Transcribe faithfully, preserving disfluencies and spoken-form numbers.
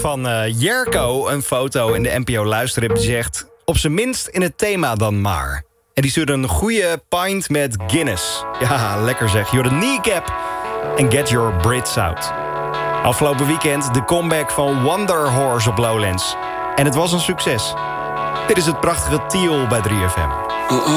van uh, Jerko een foto in de N P O Luisterrip die zegt... op zijn minst in het thema dan maar. En die stuurde een goede pint met Guinness. Ja, lekker zeg. You're the kneecap and get your Brits out. Afgelopen weekend de comeback van Wonder Horse op Lowlands. En het was een succes. Dit is het prachtige Tiel bij drie F M.